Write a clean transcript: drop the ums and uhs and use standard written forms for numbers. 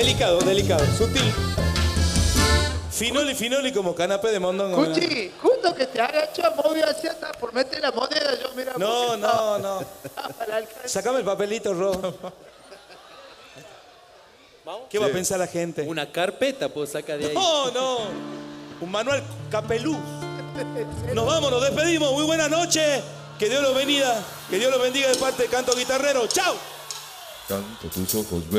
Delicado, delicado, sutil. Finoli como canapé de mondongo. Cuchi, justo que te agacho, movió hacia atrás por meter la moneda, yo mira. No. Sacame el papelito rojo. ¿Qué va a pensar la gente? Una carpeta puedo sacar de ahí. No. Un manual capelú. Nos vamos, nos despedimos. Muy buenas noches. Que Dios los bendiga. Que Dios los bendiga de parte de Canto Guitarrero. ¡Chao! Canto tus ojos